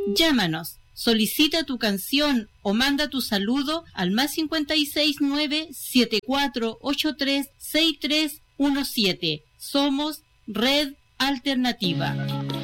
Llámanos, solicita tu canción o manda tu saludo al +56 9 7483 6317. Somos Red Alternativa.